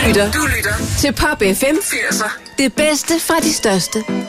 lytter til Pop FM. Det bedste fra de største.